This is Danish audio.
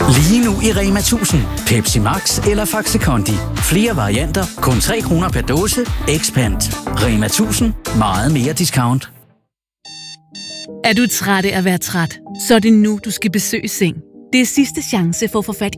Lige nu i Rema 1000. Pepsi Max eller Faxe Kondi. Flere varianter, kun 3 kroner per dåse. Expand. Rema 1000. Meget mere discount. Er du træt af at være træt? Så er det nu, du skal besøge Seng. Det er sidste chance for at få fat